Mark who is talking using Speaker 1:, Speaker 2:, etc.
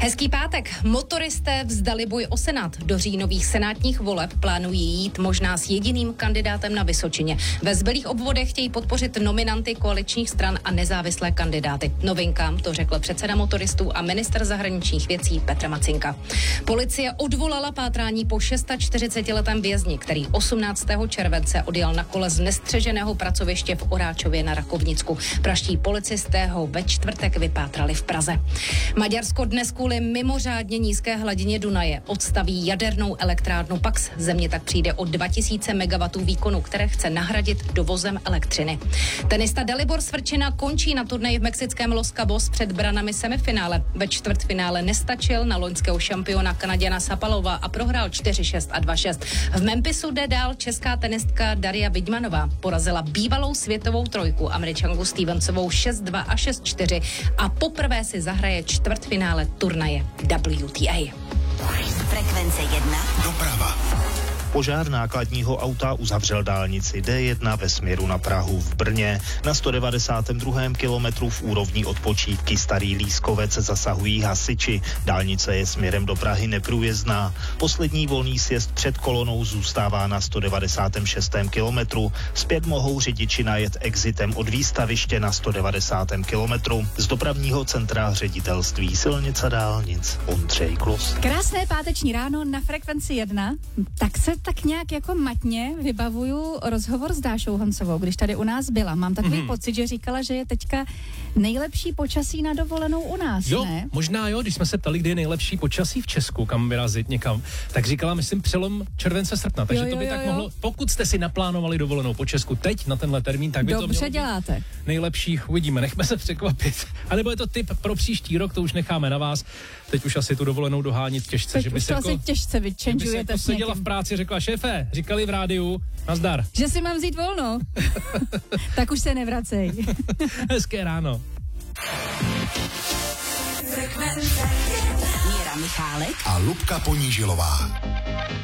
Speaker 1: Hezký pátek. Motoristé vzdali boj o Senát. Do říjnových senátních voleb plánují jít možná s jediným kandidátem na Vysočině. Ve zbylých obvodech chtějí podpořit nominanty koaličních stran a nezávislé kandidáty. Novinkám to řekl předseda motoristů a ministr zahraničních věcí Petr Macinka. Policie odvolala pátrání po 46letém vězni, který 18. července odjel na kole z nestřeženého pracoviště v Oráčově na Rakovnicku. Praští policisté ho ve čtvrtek vypátrali v Praze. Maďarsko dnes kvůli mimořádně nízké hladině Dunaje odstaví jadernou elektrárnu Pax. Země tak přijde o 2000 MW výkonu, které chce nahradit dovozem elektřiny. Tenista Dalibor Svrčina končí na turnaji v mexickém Los Cabos před branami semifinále. Ve čtvrtfinále nestačil na loňského šampiona Kanaděna Sapalova a prohrál 4-6 a 2-6. V Memphisu jde dál česká tenistka Daria Vidmanová. Porazila bývalou světovou trojku Američanku Stevensovou 6-2 a 6-4 a poprvé si zahraje čtvrtfinále turnaje WTA.
Speaker 2: Frekvence 1.
Speaker 3: Doprava. Požár nákladního auta uzavřel dálnici D1 ve směru na Prahu v Brně. Na 192. kilometru v úrovni od Počívky Starý Lískovec zasahují hasiči. Dálnice je směrem do Prahy neprůjezdná. Poslední volný sjezd před kolonou zůstává na 196. kilometru. Zpět mohou řidiči najet exitem od výstaviště na 190. kilometru. Z dopravního centra ředitelství silnic a dálnic Ondřej Klus.
Speaker 4: Krásné páteční ráno na Frekvenci 1. Tak se tak nějak jako matně vybavuju rozhovor s Dášou Hansovou, když tady u nás byla. Mám takový pocit, že říkala, že je teďka nejlepší počasí na dovolenou u nás,
Speaker 5: jo,
Speaker 4: ne?
Speaker 5: Možná jo, když jsme se ptali, kdy je nejlepší počasí v Česku, kam vyrazit někam, tak říkala, myslím, přelom července srpna, takže to by tak mohlo, pokud jste si naplánovali dovolenou po Česku teď na tenhle termín, tak by to mělo
Speaker 4: děláte.
Speaker 5: Nejlepší, uvidíme, nechme se překvapit. A nebo je to tip pro příští rok, to už necháme na vás. Teď už asi tu dovolenou dohánit těžce,
Speaker 4: teď
Speaker 5: že by
Speaker 4: už
Speaker 5: se
Speaker 4: to
Speaker 5: jako,
Speaker 4: asi těžce vyčenžujete
Speaker 5: jako seděla v práci, řekla šéfe, říkali v rádiu, nazdar.
Speaker 4: Že si mám vzít volno. Tak už se nevracej.
Speaker 5: Hezké ráno.
Speaker 2: Míra Michálek
Speaker 3: a Lubka Ponížilová.